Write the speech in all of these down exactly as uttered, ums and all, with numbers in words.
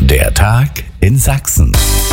Der Tag in Sachsen.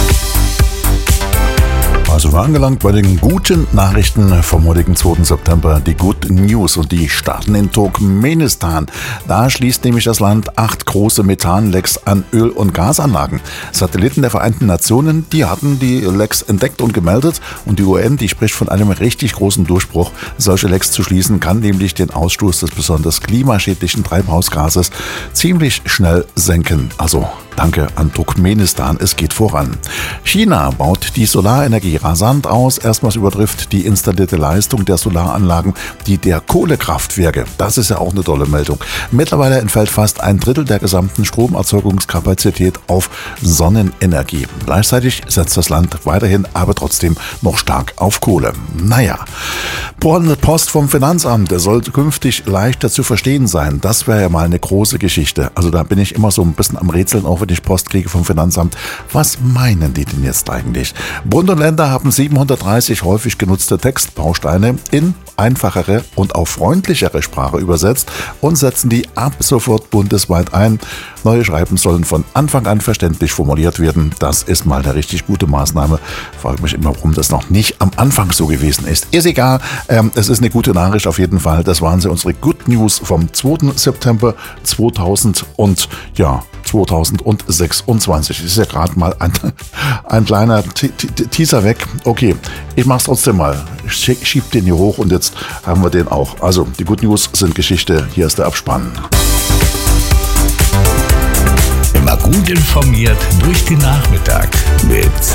Also wir angelangt bei den guten Nachrichten vom heutigen zweiten September, die Good News, und die starten in Turkmenistan. Da schließt nämlich das Land acht große Methanlecks an Öl- und Gasanlagen. Satelliten der Vereinten Nationen, die hatten die Lecks entdeckt und gemeldet, und die U N, die spricht von einem richtig großen Durchbruch. Solche Lecks zu schließen kann nämlich den Ausstoß des besonders klimaschädlichen Treibhausgases ziemlich schnell senken. Also danke an Turkmenistan, es geht voran. China baut die Solarenergie rasant aus. Erstmals übertrifft die installierte Leistung der Solaranlagen die der Kohlekraftwerke. Das ist ja auch eine tolle Meldung. Mittlerweile entfällt fast ein Drittel der gesamten Stromerzeugungskapazität auf Sonnenenergie. Gleichzeitig setzt das Land weiterhin aber trotzdem noch stark auf Kohle. Naja, Post vom Finanzamt, der soll künftig leichter zu verstehen sein. Das wäre ja mal eine große Geschichte. Also da bin ich immer so ein bisschen am Rätseln, auch wenn ich Post kriege vom Finanzamt. Was meinen die denn jetzt eigentlich? Bund und Länder haben siebenhundertdreißig häufig genutzte Textbausteine in einfachere und auch freundlichere Sprache übersetzt und setzen die ab sofort bundesweit ein. Neue Schreiben sollen von Anfang an verständlich formuliert werden. Das ist mal eine richtig gute Maßnahme. Ich frage mich immer, warum das noch nicht am Anfang so gewesen ist. Ist egal, ähm, es ist eine gute Nachricht auf jeden Fall. Das waren sie, unsere Good News vom zweiten September zweitausend und ja, zweitausendsechsundzwanzig. Das ist ja gerade mal ein, ein kleiner T- T- Teaser weg. Okay, ich mach's trotzdem mal. Ich schieb den hier hoch und jetzt haben wir den auch. Also, die Good News sind Geschichte. Hier ist der Abspann. Immer gut informiert durch den Nachmittag mit